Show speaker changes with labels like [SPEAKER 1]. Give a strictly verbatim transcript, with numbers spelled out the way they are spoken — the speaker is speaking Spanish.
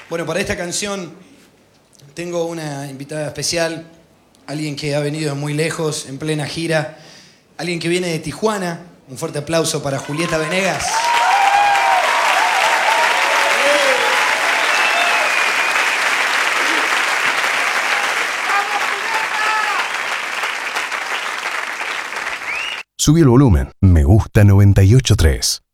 [SPEAKER 1] Bueno, para esta canción tengo una invitada especial, alguien que ha venido de muy lejos, en plena gira, alguien que viene de Tijuana. Un fuerte aplauso para Julieta Venegas.
[SPEAKER 2] Subí el volumen. Me gusta noventa y ocho punto tres.